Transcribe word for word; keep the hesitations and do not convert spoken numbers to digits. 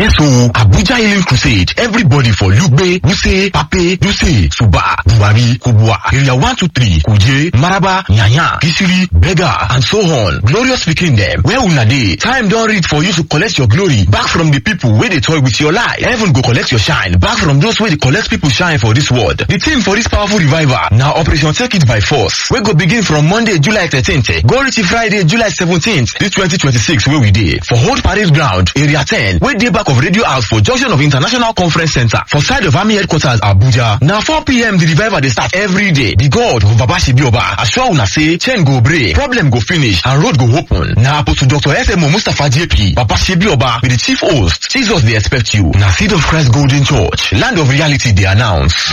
Yes, so Abuja Healing Crusade. Everybody for Lugbe, Wuse, Pape, Duse, Suba, Buwari, Kubwa, Area one two three, Kuje, Maraba, Nyanya, Kisiri, Bega, and so on. Glorious speaking them. Where una dey? Time don't reach for you to collect your glory back from the people where they toy with your life. Heaven go collect your shine back from those where they collect people shine for this world. The team for this powerful revival now Operation Take It by Force. We go begin from Monday, July thirteenth. Go reach Friday, July seventeenth. This twenty twenty-six where we dey for Hold Parade Ground, Area ten. Where dey back of Radio House for junction of International Conference Center for side of Army Headquarters Abuja. Now four p m the revival they start every day. The God of Baba Shibioba assure una say chain go break, problem go finish, and road go open. Now Apostle Doctor S M O Mustafa J P, Baba Shibioba with the chief host. Jesus they expect you. Now Seed of Christ Golden Church, Land of Reality they announce.